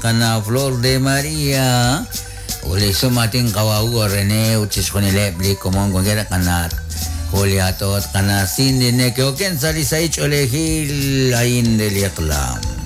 kana Flor de María. Uli sumating kawawa Rene uchis konile bli komon gongera kana Juliatot kana Cindy ne que oken sali saich olehil ain del yaklam.